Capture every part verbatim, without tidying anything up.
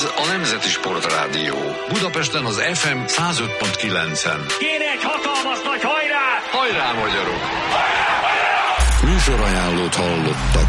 Ez a Nemzeti Sportrádió. Budapesten az ef em száz öt pont kilencen. Kéne egy hatalmas nagy hajrá! Hajrá, magyarok! Műsorajánlót hallottak.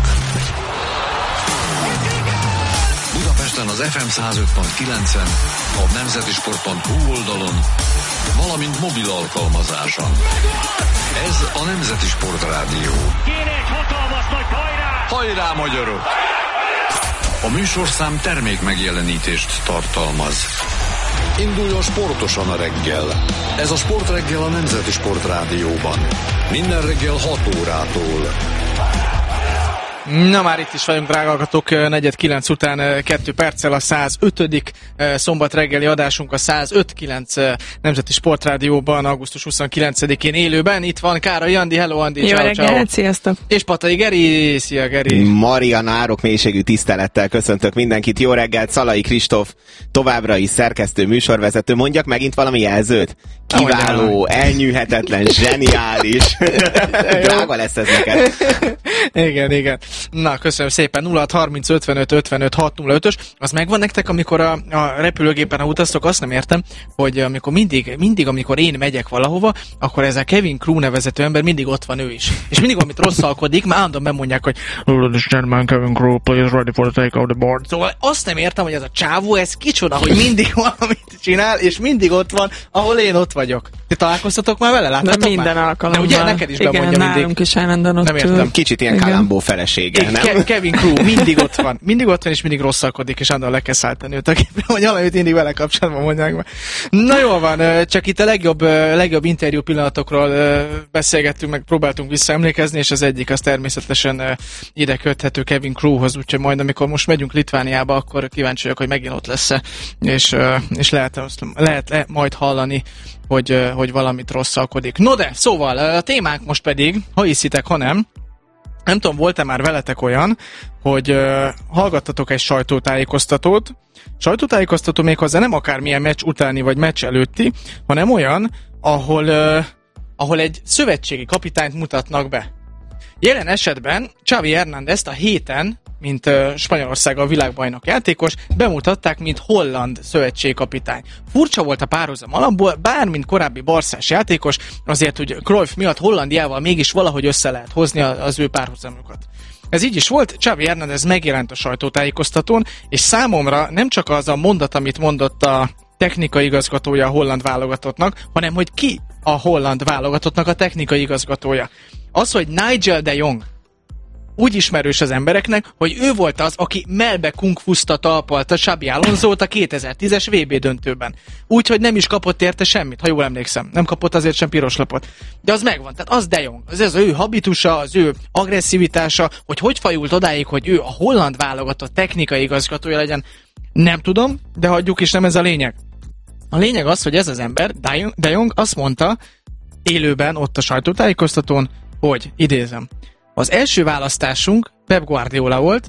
Budapesten az ef em száz öt pont kilencen, a nemzetisport pont hu oldalon, valamint mobil alkalmazáson. Ez a Nemzeti Sportrádió. Kéne egy hatalmas nagy hajrá! Hajrá, magyarok! A műsorszám termék megjelenítést tartalmaz. Induljon sportosan a reggel. Ez a Sportreggel a Nemzeti Sportrádióban. Minden reggel hat órától. Na már itt is vagyunk, drága hallgatók, negyed kilenc után kettő perccel a száz ötödik szombat reggeli adásunk a száz öt kilenc Nemzeti Sportrádióban, augusztus huszonkilencedikén élőben. Itt van Károly Andi, hello Andi, jó ciao, reggelt, ciao. sziasztok! És Patai Geri, szia Geri! Maria Nárok mélységű tisztelettel köszöntök mindenkit, jó reggelt, Szalai Kristóf továbbra is szerkesztő, műsorvezető, mondjak megint valami jelzőt? Kiváló, elnyűhetetlen, zseniális. Drága lesz ez neked. Igen, igen. Na, köszönöm szépen. nulla hat harminc ötvenöt ötvenöt hat nulla ötös. Az megvan nektek, amikor a, a repülőgépen, ha utaztok, azt nem értem, hogy amikor mindig, mindig, amikor én megyek valahova, akkor ez a Kevin Crew nevezető ember mindig ott van ő is. És mindig valamit rosszalkodik, már állandóan bemondják, hogy Ladies and gentlemen, Kevin Crew, please ready for the take of the board. Szóval azt nem értem, hogy ez a csávó, ez kicsoda, hogy mindig valamit csinál, és mindig ott van, ahol én ott vagyok. Ti találkoztatok már vele? Láttátok minden már? alkalommal. De ugye neked is igen, bemondja mindig. nálunk is állandóan ott. Nem értem. Kicsit ilyen Kalambó felesége, nem? Ke- Kevin Crew mindig ott van. Mindig ott van, és mindig rosszalkodik, és állandóan le kell szálltani őt a képre, hogy valamit mindig vele kapcsolatban mondják meg. Na jól van, csak itt a legjobb, legjobb interjú pillanatokról beszélgettünk, meg próbáltunk visszaemlékezni, és az egyik az természetesen ide köthető Kevin Crewhoz, úgyhogy majd amikor most megyünk Litvániába, akkor kíváncsi vagyok, hogy megint ott lesz, és, és lehet, lehet le, majd hallani, hogy, hogy valamit rosszalkodik. No de, szóval a témánk most pedig, ha hiszitek, ha nem, nem tudom, volt-e már veletek olyan, hogy uh, hallgattatok egy sajtótájékoztatót, sajtótájékoztató méghozzá nem akármilyen meccs utáni vagy meccs előtti, hanem olyan, ahol, uh, ahol egy szövetségi kapitányt mutatnak be. Jelen esetben Xavi Hernándezt a héten, mint uh, Spanyolországgal világbajnok játékos, bemutatták, mint holland szövetségkapitány. Furcsa volt a párhuzam alapból, bár mint korábbi barszás játékos, azért, hogy Cruyff miatt Hollandiával mégis valahogy össze lehet hozni az ő párhuzamokat. Ez így is volt, Xavi Hernández megjelent a sajtótájékoztatón, és számomra nem csak az a mondat, amit mondott a technikai igazgatója a holland válogatottnak, hanem hogy ki a holland válogatottnak a technikai igazgatója. Az, hogy Nigel de Jong úgy ismerős az embereknek, hogy ő volt az, aki melbe kungfuszta talpalta Xabi Alonsót a kétezer-tízes vé bé döntőben. Úgyhogy nem is kapott érte semmit, ha jól emlékszem. Nem kapott azért sem piros lapot. De az megvan, tehát az De Jong. Az az ő habitusa, az ő agresszivitása, hogy hogy fajult odáig, hogy ő a holland válogatott technikai igazgatója legyen, nem tudom, de hagyjuk is, nem ez a lényeg. A lényeg az, hogy ez az ember, De Jong azt mondta élőben ott a sajtótájékoztatón, hogy idézem, az első választásunk Pep Guardiola volt,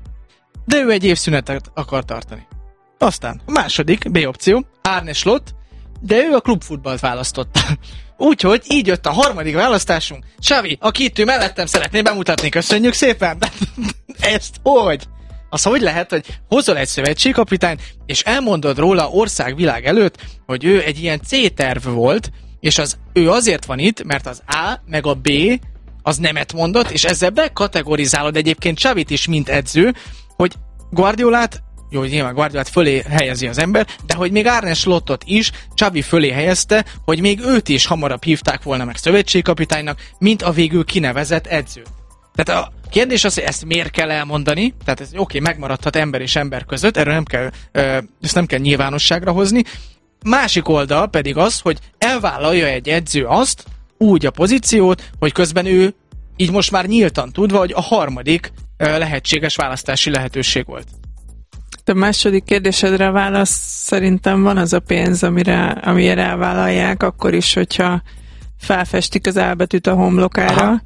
de ő egy évszünetet akar tartani. Aztán a második B opció, Arne Slot, de ő a klubfutballt választotta. Úgyhogy így jött a harmadik választásunk. Xavi, aki itt ő mellettem, szeretné bemutatni, köszönjük szépen. De ezt hogy? Az hogy lehet, hogy hozol egy szövetségkapitányt, és elmondod róla országvilág előtt, hogy ő egy ilyen C-terv volt, és az, ő azért van itt, mert az A meg a B az nemet mondott, és ezzel bekategorizálod egyébként Xavit is, mint edző, hogy Guardiolát, jó, nyilván Guardiolát fölé helyezi az ember, de hogy még Arne Slottot is Xavi fölé helyezte, hogy még őt is hamarabb hívták volna meg szövetségkapitánynak, mint a végül kinevezett edző. Tehát a kérdés az, hogy ezt miért kell elmondani, tehát ez oké, okay, megmaradhat ember és ember között, erről nem kell, ezt nem kell nyilvánosságra hozni. Másik oldal pedig az, hogy elvállalja egy edző azt, úgy a pozíciót, hogy közben ő így most már nyíltan tudva, hogy a harmadik lehetséges választási lehetőség volt. A második kérdésedre válasz szerintem van az a pénz, amire, amire elvállalják, akkor is, hogyha felfestik az elbetűt a homlokára.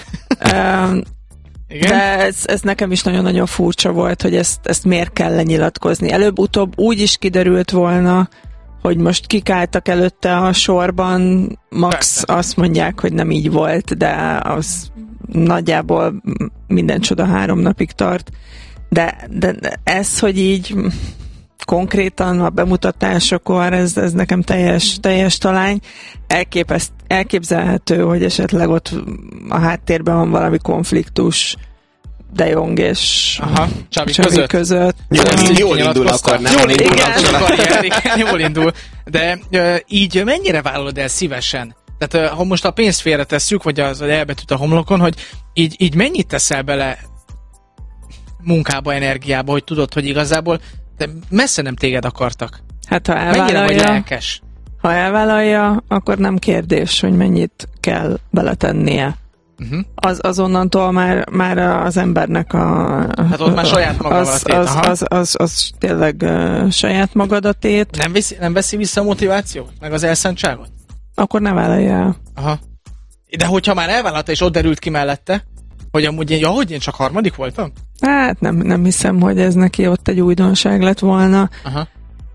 um, Igen? De ez, ez nekem is nagyon-nagyon furcsa volt, hogy ezt, ezt miért kell lenyilatkozni. Előbb-utóbb úgy is kiderült volna, hogy most kik álltak előtte a sorban, max Persze. azt mondják, hogy nem így volt, de az nagyjából minden csoda három napig tart. De, de ez, hogy így konkrétan a bemutatásokor ez, ez nekem teljes, teljes talány. Elképeszt, elképzelhető, hogy esetleg ott a háttérben van valami konfliktus De Jong és Aha, Csabi Csabi között. között. Jól, jól indul akkor, nem? Jól indul, Igen. igen, igen, jól indul. De ö, így mennyire vállalod el szívesen? Tehát ö, ha most a pénzt félretesszük, vagy az vagy elbetűt a homlokon, hogy így, így mennyit teszel bele munkába, energiába, hogy tudod, hogy igazából de messze nem téged akartak. Hát ha Mennyire vagy elvállalja, lelkes? ha elvállalja, akkor nem kérdés, hogy mennyit kell beletennie. Uh-huh. Az, azonnantól már, már az embernek a... Hát ott már saját maga az, van a tét, az, aha. az, az, az tényleg uh, saját magad a tét, Nem, viszi, nem veszi vissza a motivációt? Meg az elszántságot? akkor ne vállalja el. Aha. De hogyha már elvállalta, és ott derült ki mellette, hogy amúgy én, ja, hogy én csak harmadik voltam? Hát nem, nem hiszem, hogy ez neki ott egy újdonság lett volna. Aha.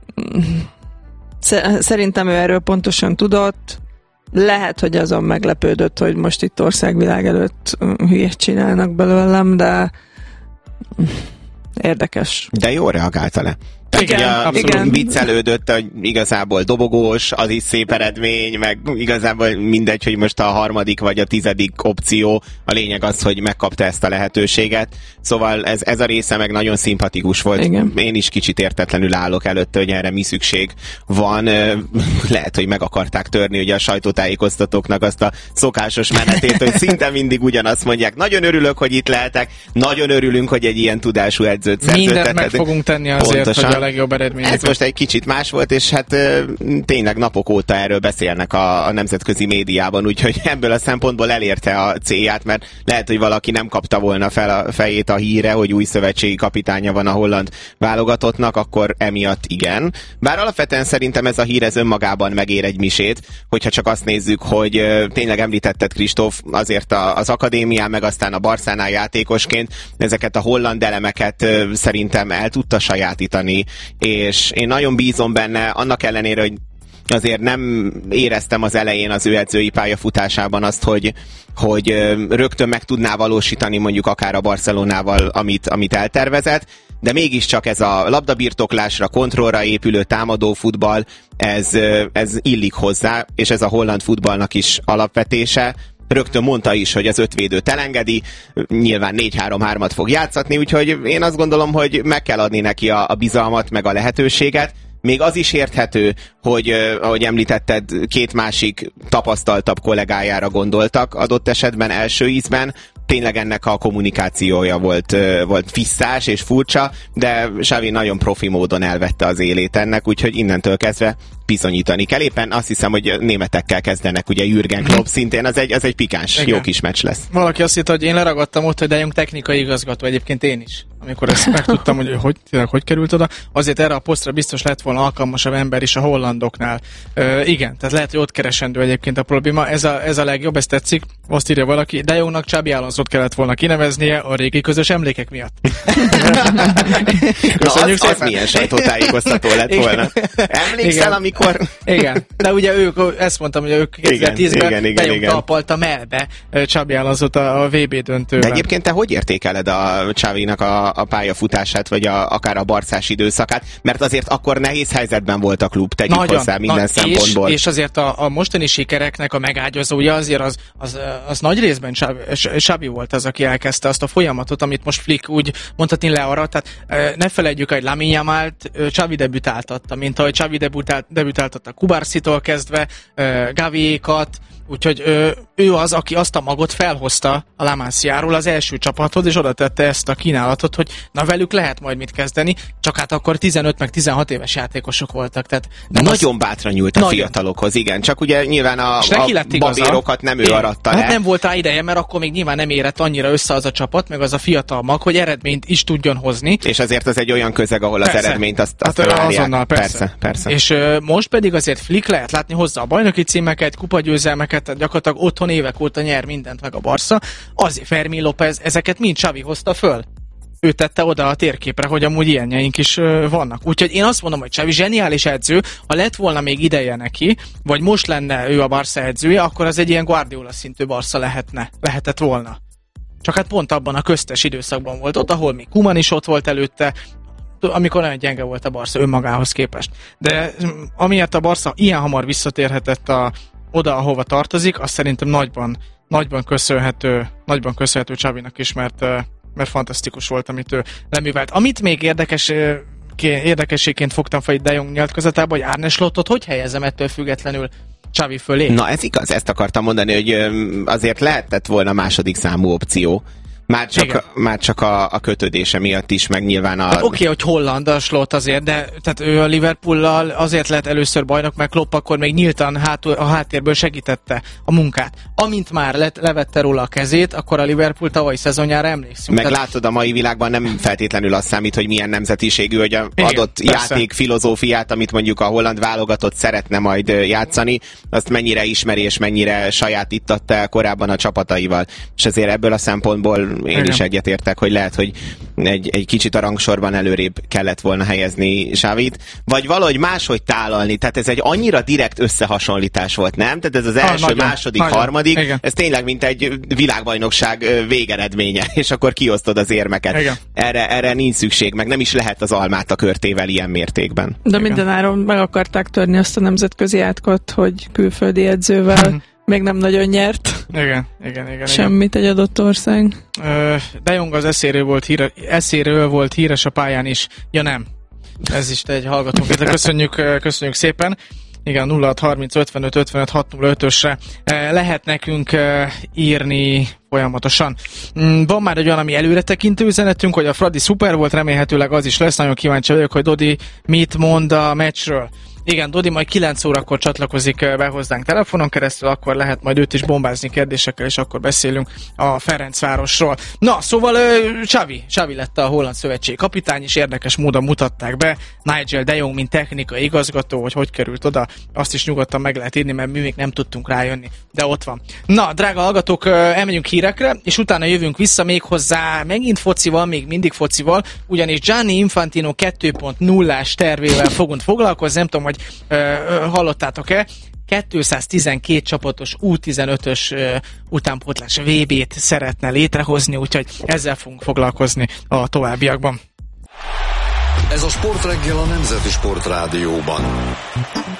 Szerintem ő erről pontosan tudott. Lehet, hogy azon meglepődött, hogy most itt országvilág előtt hülyét csinálnak belőlem, de érdekes. De jól reagálta le. Igen, Ugye, abszolút. viccelődött, hogy igazából dobogós, az is szép eredmény, meg igazából mindegy, hogy most a harmadik vagy a tizedik opció, a lényeg az, hogy megkapta ezt a lehetőséget. Szóval ez, ez a része meg nagyon szimpatikus volt. Igen. Én is kicsit értetlenül állok előtte, hogy erre mi szükség van. Lehet, hogy meg akarták törni ugye a sajtótájékoztatóknak azt a szokásos menetét, hogy szinte mindig ugyanazt mondják. Nagyon örülök, hogy itt lehetek, nagyon örülünk, hogy egy ilyen tudású edzőt Mindent meg szerződtetek. fogunk tenni azért, Pontosan. hogy a legjobb eredményt. Ez most egy kicsit más volt, és hát ö, tényleg napok óta erről beszélnek a, a nemzetközi médiában, úgyhogy ebből a szempontból elérte a célját, mert lehet, hogy valaki nem kapta volna fel a fejét a híre, hogy új szövetségi kapitánya van a holland válogatottnak, akkor emiatt igen. Bár alapvetően szerintem ez a hír ez önmagában megér egy misét, hogyha csak azt nézzük, hogy ö, tényleg említetted, Kristóf, azért a, az akadémián, meg aztán a Barszánál játékosként ezeket a holland elemeket ö, szerintem el tudta sajátítani, és én nagyon bízom benne, annak ellenére, hogy azért nem éreztem az elején az ő edzői pályafutásában azt, hogy, hogy rögtön meg tudná valósítani mondjuk akár a Barcelonával, amit, amit eltervezett, de mégiscsak ez a labdabirtoklásra, kontrollra épülő támadó futball, ez, ez illik hozzá, és ez a holland futballnak is alapvetése. Rögtön mondta is, hogy az ötvédőt elengedi, nyilván négy három hármat fog játszatni, úgyhogy én azt gondolom, hogy meg kell adni neki a, a bizalmat, meg a lehetőséget. Még az is érthető, hogy, ahogy említetted, két másik tapasztaltabb kollégájára gondoltak adott esetben első ízben. Tényleg ennek a kommunikációja volt, volt visszás és furcsa, de Xavi nagyon profi módon elvette az élét ennek, úgyhogy innentől kezdve bizonyítani kell. Éppen azt hiszem, hogy németekkel kezdenek, ugye Jürgen Klopp szintén, az egy, az egy pikáns, igen. Jó kis meccs lesz. Valaki azt hitte, hogy én leragadtam ott, hogy De Jong technikai igazgató, egyébként én is. Amikor ezt megtudtam, hogy hogy, tényleg, hogy került oda, azért erre a posztra biztos lett volna alkalmasabb ember is a hollandoknál. Ö, igen, tehát lehet, hogy ott keresendő egyébként a probléma. Ez a, ez a legjobb, ez tetszik. Azt írja valaki, De Jongnak Xabi Alonsót kellett volna kineveznie a régi közös emlékek miatt. Na, az, az milyen sajtótájékoztató lett volna. Emlékszel, igen. amikor... Igen, de ugye ők, ezt mondtam, hogy ők kétezer-tízben De Jong talpalta melbe Xabi Alonsót a, a vé bé döntőben. De egyébként te hogy értékeled a Xavinak a, a pályafutását, vagy a, akár a barcás időszakát? Mert azért akkor nehéz helyzetben volt a klub, tegyük nagyon, hozzá minden na, szempontból. És, és azért a, a mostani sikereknek a megágyazója azért az, az, az nagy részben Xabi volt az, aki elkezdte azt a folyamatot, amit most Flick úgy mondhatni learat. Tehát ne felejtjük, hogy Lamine Yamalt Xavi debütáltatta, mint ahogy Xavi debütált, debütáltatta Kubarszitól kezdve, Gaviékat, úgyhogy ő, ő az, aki azt a magot felhozta a La Masia-ról az első csapathoz, és oda tette ezt a kínálatot, hogy na velük lehet majd mit kezdeni, csak hát akkor tizenöt meg tizenhat éves játékosok voltak. Tehát nem nagyon az... bátran nyúlt a nagyon. Fiatalokhoz, igen, csak ugye nyilván a, a babérokat nem ő én, aratta hát le. nem volt rá ideje, mert akkor még nyilván nem érett annyira össze az a csapat, meg az a fiatal mag, hogy eredményt is tudjon hozni. És azért az egy olyan közeg, ahol persze. Az eredményt azt, azt hát várják. Azonnal, persze. persze, persze. És uh, most pedig azért Flick lehet látni hozzá a bajnoki címeket, kupagyőzelmeket, tehát gyakorlatilag otthon évek óta nyer mindent meg a Barca. Azért Fermin López ezeket mind Xavi hozta föl. Ő tette oda a térképre, hogy amúgy ilyenjeink is uh, vannak. Úgyhogy én azt mondom, hogy Xavi zseniális edző, ha lett volna még ideje neki, vagy most lenne ő a Barca edzője, akkor az egy ilyen Guardiola szintű Barca lehetne, lehetett volna. Csak hát pont abban a köztes időszakban volt ott, ahol még Koeman is ott volt előtte, amikor nagyon gyenge volt a Barca önmagához képest. De amiért a Barca ilyen hamar visszatérhetett a, oda, ahova tartozik, azt szerintem nagyban, nagyban köszönhető, nagyban köszönhető Xavinak is, mert, mert fantasztikus volt, amit ő leművelt. Amit még érdekes érdekességként fogtam fel itt De Jong nyilatkozatában, hogy Arne Slottot hogy helyezem ettől függetlenül Xavi fölé? Na ez igaz, ezt akartam mondani, hogy azért lehetett volna második számú opció. Már csak, már csak a, a kötődése miatt is, meg nyilván a... Oké, okay, hogy holland a Slot azért, de tehát ő a Liverpoollal azért lett először bajnok, mert Klopp akkor még nyíltan hátul, a háttérből segítette a munkát. Amint már le, levette róla a kezét, akkor a Liverpool tavalyi szezonjára emlékszünk. Meg tehát... látod, a mai világban nem feltétlenül az számít, hogy milyen nemzetiségű, hogy a igen, adott persze. játék filozófiát, amit mondjuk a holland válogatott szeretne majd játszani, azt mennyire ismeri és mennyire sajátítatta el korábban a csapataival. És ezért ebből a szempontból én igen. is egyetértek, hogy lehet, hogy egy, egy kicsit a rangsorban előrébb kellett volna helyezni Xavit, vagy valahogy máshogy tálalni, tehát ez egy annyira direkt összehasonlítás volt, nem? Tehát ez az első, ah, nagyon, második, nagyon. harmadik, igen. ez tényleg mint egy világbajnokság végeredménye, és akkor kiosztod az érmeket. Erre, erre nincs szükség, meg nem is lehet az almát a körtével ilyen mértékben. De mindenáron meg akarták törni azt a nemzetközi átkot, hogy külföldi edzővel még nem nagyon nyert. Igen, igen, igen. Semmit egy adott ország. Ö, De Jong az eszéről volt, híre, eszéről volt híres a pályán is. Ja nem. Ez is egy hallgatónk. Köszönjük, köszönjük szépen. Igen, nulla hat harminc ötvenöt ötvenöt hat nulla ötösre lehet nekünk írni folyamatosan. Van már egy olyan, ami előretekintő üzenetünk, hogy a Fradi szuper volt, remélhetőleg az is lesz. Nagyon kíváncsi vagyok, hogy Dodi mit mond a meccsről. Igen, Dodi majd kilenc órakor csatlakozik be hozzánk telefonon keresztül, akkor lehet majd őt is bombázni kérdésekkel, és akkor beszélünk a Ferencvárosról. Na, szóval Xavi, Xavi lett a holland szövetség kapitány, és érdekes módon mutatták be Nigel De Jong, mint technikai igazgató, hogy hogy került oda, azt is nyugodtan meg lehet írni, mert mi még nem tudtunk rájönni, de ott van. Na, drága hallgatók, elmegyünk hírekre, és utána jövünk vissza még hozzá megint focival, még mindig focival, ugyanis Gianni Infantino kettő pont nullás tervével fogunk foglalkozni, nem tudom, hogy ö, ö, hallottátok-e, kétszáztizenkét csapatos U tizenötös ö, utánpótlás vé bét szeretne létrehozni, úgyhogy ezzel fogunk foglalkozni a továbbiakban. Ez a Sportreggel a Nemzeti Sportrádióban.